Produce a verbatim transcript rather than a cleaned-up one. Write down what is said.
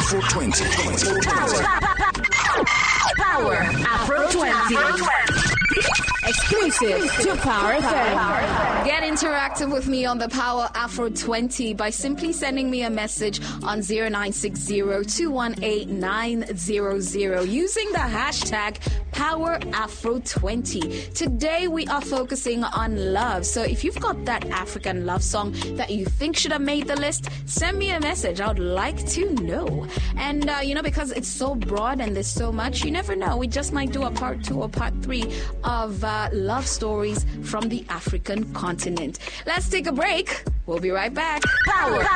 Afro twenty. Power, Power Afro twenty. Exclusive to Power F M. Get interactive with me on the Power Afro twenty by simply sending me a message on zero nine six zero, two one eight, nine zero zero using the hashtag Power Afro twenty. Today we are focusing on love. So if you've got that African love song that you think should have made the list, send me a message. I would like to know. And, uh, you know, because it's so broad and there's so much, you never know. We just might do a part two or part three of uh, love stories from the African continent. Let's take a break. We'll be right back. Power